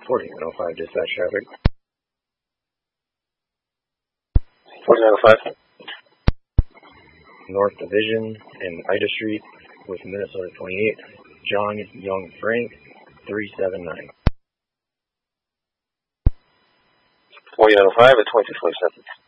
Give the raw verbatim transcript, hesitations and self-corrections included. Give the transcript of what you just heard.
forty-nine oh five dispatch traffic. forty-nine oh five. North Division and Ida Street with Minnesota twenty-eight. John Young Frank, three seven nine. forty-nine oh five at twenty-two forty-seven.